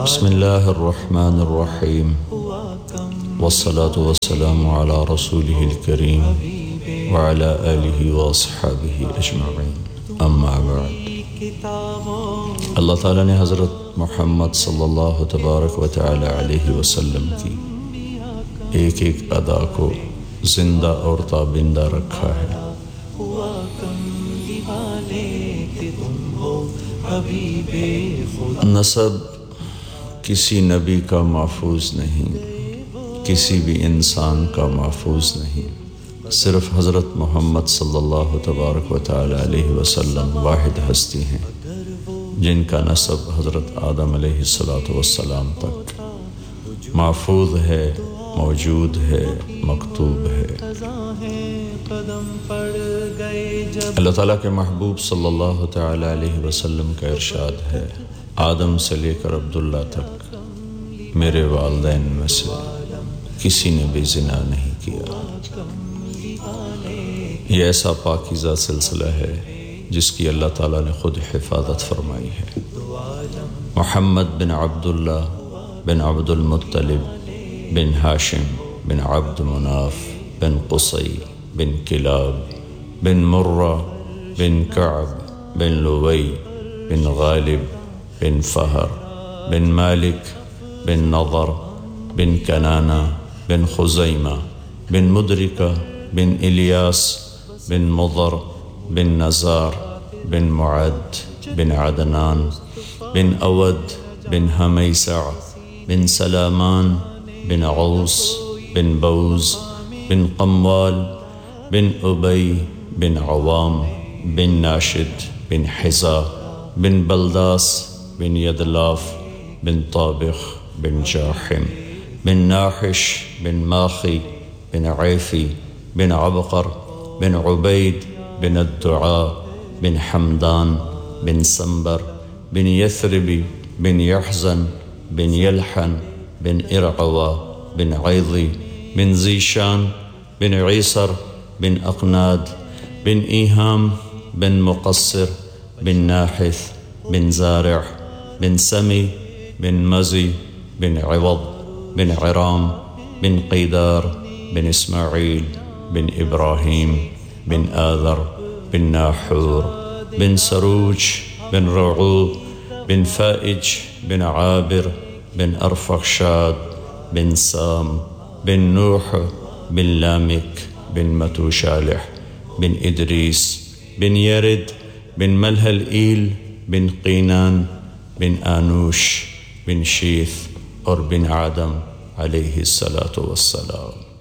بسم اللہ الرحمن الرحیم والصلاة والسلام علی رسولہ الکریم وعلی آلہ واصحابہ اجمعین اما بعد۔ اللہ تعالیٰ نے حضرت محمد صلی اللہ تبارک و تعالی علیہ وسلم کی ایک ایک ادا کو زندہ اور تابندہ رکھا ہے۔ نسب کسی نبی کا محفوظ نہیں، کسی بھی انسان کا محفوظ نہیں، صرف حضرت محمد صلی اللہ تبارک و تعالی علیہ وسلم واحد ہستی ہیں جن کا نسب حضرت آدم علیہ السلام تک محفوظ ہے، موجود ہے، مکتوب ہے۔ اللہ تعالیٰ کے محبوب صلی اللہ تعالی علیہ وسلم کا ارشاد ہے، آدم سے لے کر عبداللہ تک میرے والدین میں سے کسی نے بھی زنا نہیں کیا۔ یہ ایسا پاکیزہ سلسلہ ہے جس کی اللہ تعالیٰ نے خود حفاظت فرمائی ہے۔ محمد بن عبداللہ بن عبد المطلب بن ہاشم بن عبد مناف بن قصی بن کلاب بن مرہ بن کعب بن لوی بن غالب بن فہر بن مالک بن نضر بن کنانہ بن خزیمہ بن مدرکہ بن الیاس بن مضر بن نزار بن معد بن عدنان بن اود بن ہمیسع بن سلامان بن عوس بن بوز بن قموال بن ابی بن عوام بن ناشد بن حزا بن بلداس بن یدلاف بن طابخ بن جاحم بن ناحش بن ماخی بن عیفی بن عبقر بن عبید بن الدعاء بن حمدان بن سنبر بن یثربی بن یحزن بن یلحن بن ارعوا بن عیضی بن زیشان بن عیسر بن اقناد بن ایہام بن مقصر بن ناحث بن زارع بن سمی بن مزی بن عوض بن عرام بن قیدار بن اسماعیل بن ابراہیم بن آذر بن ناحور بن سروج بن رعوب بن فائج بن عابر بن ارفخشاد بن سام بن نوح بن لامک بن متوشالح بن ادریس بن یرد بن ملہل ایل بن قینان بن آنوش بن شیث اور بن آدم علیہ الصلاۃ والسلام۔